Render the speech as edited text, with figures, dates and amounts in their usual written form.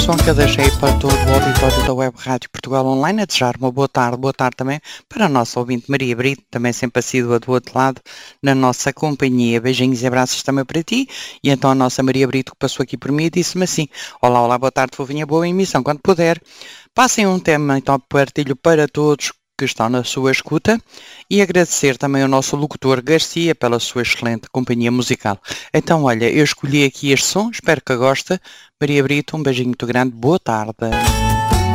Som que eu deixei para todo o auditório da Web Rádio Portugal Online a desejar uma boa tarde também para a nossa ouvinte Maria Brito, também sempre assídua do outro lado na nossa companhia. Beijinhos e abraços também para ti. E então a nossa Maria Brito que passou aqui por mim disse-me assim: olá, boa tarde, fofinha, boa emissão, quando puder. Passem um tema, então partilho para todos que estão na sua escuta e agradecer também ao nosso locutor Garcia pela sua excelente companhia musical. Então, olha, eu escolhi aqui este som, espero que goste. Maria Brito, um beijinho muito grande, boa tarde.